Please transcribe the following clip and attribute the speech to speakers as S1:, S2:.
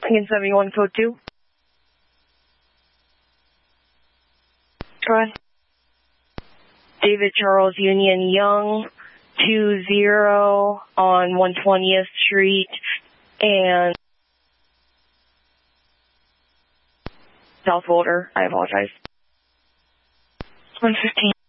S1: Lincoln 71, code 2.
S2: Go ahead.
S1: David Charles Union Young, 20 on 120th Street, and South Boulder. I apologize.
S2: 115.